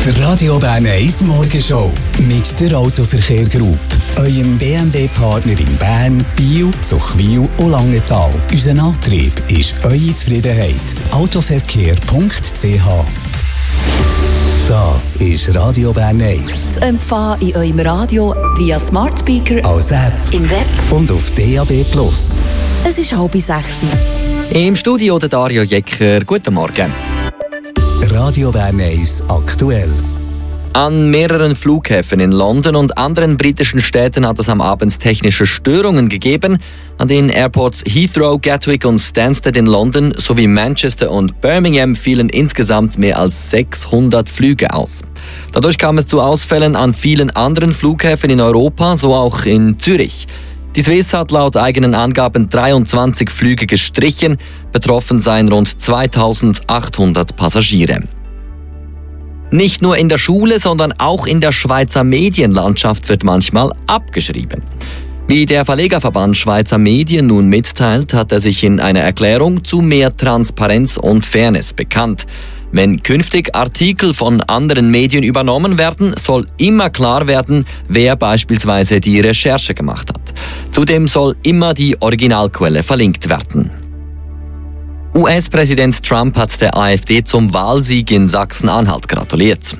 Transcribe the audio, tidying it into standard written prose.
Der Radio Bern 1 Morgenshow mit der Autoverkehr Group, eurem BMW-Partner in Bern, Biel, Zuchwil und Langenthal. Unser Antrieb ist eure Zufriedenheit. Autoverkehr.ch. Das ist Radio Bern 1. Zu empfangen in eurem Radio via Smart Speaker, als App, im Web und auf DAB+. Es ist 5:30. Im Studio der Dario Jecker. Guten Morgen. Radio Bern 1 aktuell. An mehreren Flughäfen in London und anderen britischen Städten hat es am Abend technische Störungen gegeben. An den Airports Heathrow, Gatwick und Stansted in London sowie Manchester und Birmingham fielen insgesamt mehr als 600 Flüge aus. Dadurch kam es zu Ausfällen an vielen anderen Flughäfen in Europa, so auch in Zürich. Die Swiss hat laut eigenen Angaben 23 Flüge gestrichen. Betroffen seien rund 2800 Passagiere. Nicht nur in der Schule, sondern auch in der Schweizer Medienlandschaft wird manchmal abgeschrieben. Wie der Verlegerverband Schweizer Medien nun mitteilt, hat er sich in einer Erklärung zu mehr Transparenz und Fairness bekannt. Wenn künftig Artikel von anderen Medien übernommen werden, soll immer klar werden, wer beispielsweise die Recherche gemacht hat. Zudem soll immer die Originalquelle verlinkt werden. US-Präsident Trump hat der AfD zum Wahlsieg in Sachsen-Anhalt gratuliert.